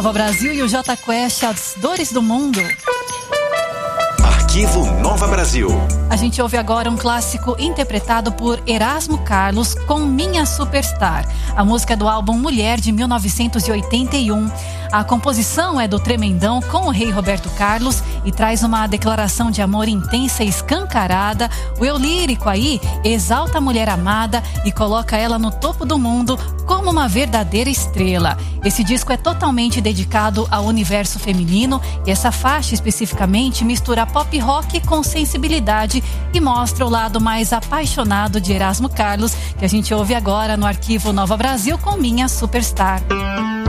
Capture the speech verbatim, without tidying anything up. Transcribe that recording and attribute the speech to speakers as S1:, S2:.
S1: Nova Brasil e o Jota Quest, as dores do mundo.
S2: Arquivo Nova Brasil.
S1: A gente ouve agora um clássico interpretado por Erasmo Carlos com Minha Superstar. A música é do álbum Mulher, de mil novecentos e oitenta e um. A composição é do Tremendão com o rei Roberto Carlos e traz uma declaração de amor intensa e escancarada. O eu lírico aí exalta a mulher amada e coloca ela no topo do mundo como uma verdadeira estrela. Esse disco é totalmente dedicado ao universo feminino e essa faixa especificamente mistura pop rock com sensibilidade e mostra o lado mais apaixonado de Erasmo Carlos, que a gente ouve agora no Arquivo Nova Brasil com Minha Superstar.